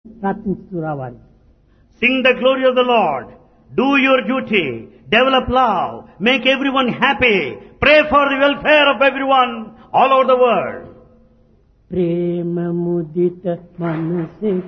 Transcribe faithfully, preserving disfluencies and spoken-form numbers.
ప్రార్థిస్తూ రావాలి. Sing the glory of the Lord. Do your duty. Develop love. Make everyone happy. Pray for the welfare of everyone all over the world. ప్రేమ ముదిత మనసే